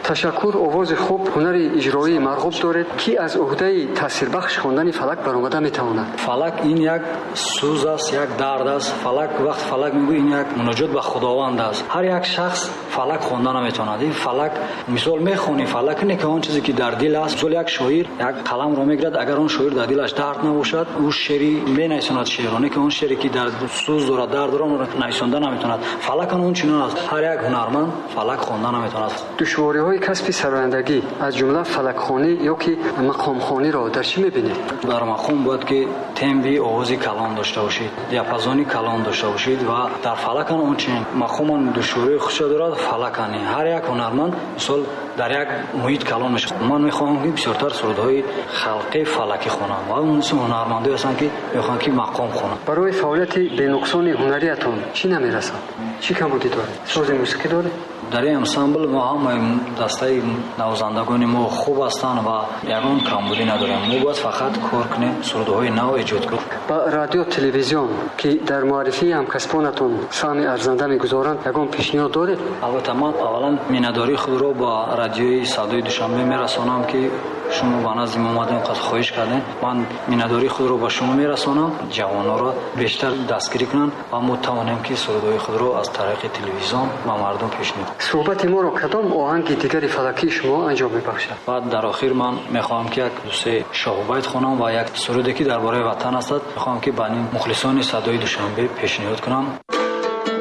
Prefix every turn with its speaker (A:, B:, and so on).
A: ташаккур, овози хуб, ҳунари иҷроии марғуб доред. Ки аз уҳдаи таъсирбахш хондани фалак баромада метавонад?
B: фалак ин як сӯз аст, як дард аст. Фалак вақти фалак мегӯ ин як муноҷот ба худованд аст. ҳар як шахс фалак хонда наметавонад. ин фалак мисол мехони фалак не ки он чизе ки дар дил аст. мисол як шоир як қаламро мегирад, агар он шоир дар дилаш дард набошад, ӯ шеъри менависонад шеъро, не ки он шеъре ки дар сӯз дорад, дард дорад, он нависонда наметавонад. фалак он чунон аст. ҳар як ҳунарманд фалак хонда наметавонад.
A: душвориҳои касби сарояндагӣ аз ҷумла фалакхонӣ ё ки мақомхониро дар чӣ мебинед?
B: дар мақом бояд ки темби овози калон дошта бошед, диапазони калон дошта бошед ва дар фалакан он чунин мақоман душвории худша дорад. фалакан ҳар як ҳунарманд мисол дар як муҳит калон мешавад. ман мехоҳам ки бисёртар сурудҳои халқи фалакӣ хонам ва мисол ҳунармандои ҳастанд ки мехоҳанд ки мақом хонанд.
A: барои фаъолияти бенуқсони ҳунариятон чӣ намерасад? чӣ камбудӣ доред? сози мусиқӣ доред?
B: дар ин ансамбл мо ҳамаи дастаи навозандагони мо хуб ҳастанд ва ягон камбудӣ надорем. мо бояд фақат кор кунем, сурудҳои нав эҷод кунем.
A: ба радио телевизион ки дар муаррифии ҳамкасбонатон саҳми арзанда мегузоранд ягон пешниҳод доред?
B: албатта ман аввалан миннатдории худро ба радиои Садои Душанбе мерасонам ки шумо ба назди мо омадед, инқадр хоҳиш кардем. ман миннатдории худро ба шумо мерасонам, ҷавонҳоро бештар дастгирӣ кунанд ва мо тавонем ки сурудҳои худро аз тариқи телевизион ба мардум пешниҳод.
A: суҳбати моро кадом оҳанги дигари фалакии шумо анҷом мебахшад?
B: баъд дар охир ман мехоҳам ки як дусе шоҳубайт хонам ва як суруде ки дар бораи ватан ҳастад мехоҳам ки ба мухлисони Садои Душанбе пешниҳод кунам.